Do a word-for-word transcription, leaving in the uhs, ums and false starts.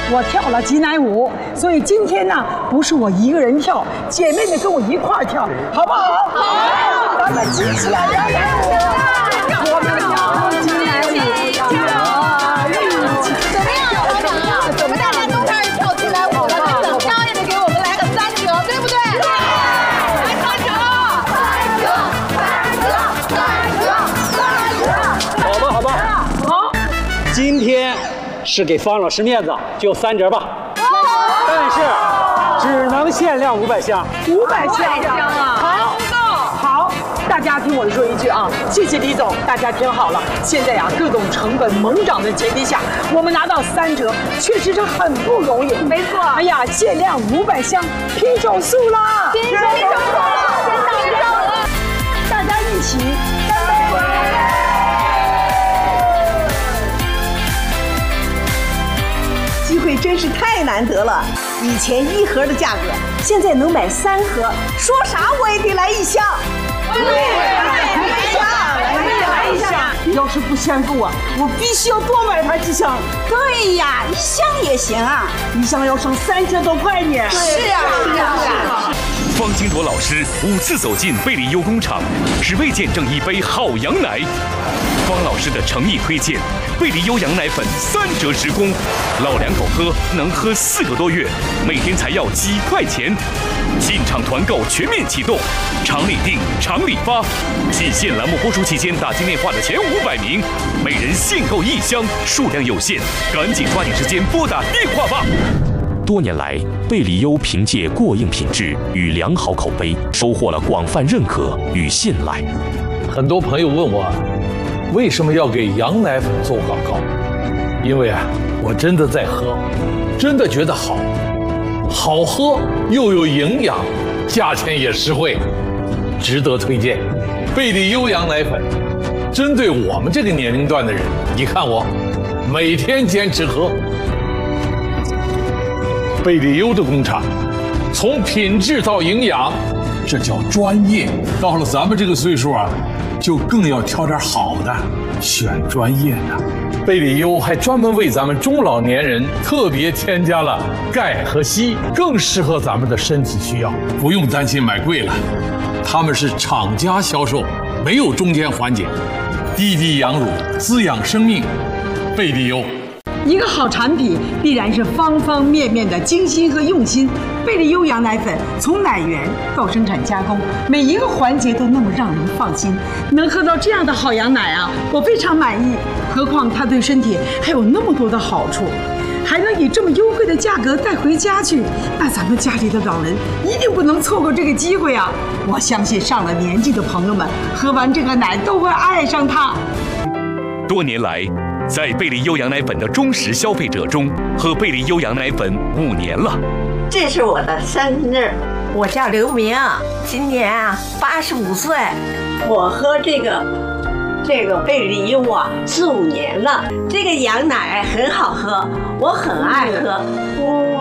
我跳了挤奶舞，所以今天呢，不是我一个人跳，姐妹们跟我一块儿跳，好不好？好，咱们挤起来摇奶舞，我们跳挤奶舞， 怎么样，老板啊？我们大家都开始跳挤奶舞了，那怎么着也得给我们来个三折，对不对？对，来三折，三折，三折，三折，三折。 好吧，好吧，好，今天是给方老师面子，就三折吧。但是只能限量五百箱， 五百箱啊！好，好，大家听我说一句啊，谢谢李总，大家听好了，现在呀、啊，各种成本猛涨的前提下，我们拿到三折，确实是很不容易。 没错。 哎呀，限量五百箱，拼手速啦！ 拼手速了，拼到拼到了， 大家一起干杯！ 机会真是太难得了，以前一盒的价格，现在能买三盒，说啥我也得来一箱。 对，来一箱，来一箱。 要是不嫌够啊，我必须要多买它几箱。 对呀，一箱也行啊， 一箱要省三千多块呢。 是啊，是啊，是啊。 方金铎老师五次走进贝利优工厂，只为见证一杯好羊奶。方老师的诚意推荐，贝利优羊奶粉三折直供，老两口喝能喝四个多月，每天才要几块钱。进场团购全面启动，厂里订，厂里发。季限栏目播出期间打进电话的前五百名，每人限购一箱，数量有限，赶紧抓紧时间拨打电话吧。多年来，贝利优凭借过硬品质与良好口碑，收获了广泛认可与信赖。 很多朋友问我，为什么要给羊奶粉做广告？因为啊，我真的在喝，真的觉得好，好喝又有营养，价钱也实惠，值得推荐。贝利优羊奶粉，针对我们这个年龄段的人，你看我每天坚持喝。贝利优的工厂，从品质到营养，这叫专业。到了咱们这个岁数啊，就更要挑点好的，选专业的。贝利优还专门为咱们中老年人特别添加了钙和硒，更适合咱们的身体需要，不用担心买贵了。他们是厂家销售，没有中间环节，滴滴羊乳，滋养生命。贝利优。 一个好产品必然是方方面面的精心和用心。贝利优羊奶粉从奶源到生产加工，每一个环节都那么让人放心。能喝到这样的好羊奶啊，我非常满意。何况它对身体还有那么多的好处，还能以这么优惠的价格带回家去，那咱们家里的老人一定不能错过这个机会啊！我相信上了年纪的朋友们喝完这个奶都会爱上它。 多年来，在贝利优羊奶粉的忠实消费者中，喝贝利优羊奶粉五年了。 这是我的生日， 我叫刘明，今年啊八十五岁。 我喝这个这个贝利优啊四五年了，这个羊奶很好喝，我很爱喝。